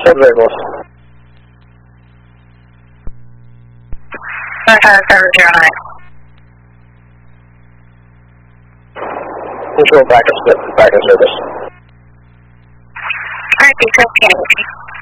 Sub vehicles. 709. Control back in service. Alright, 15.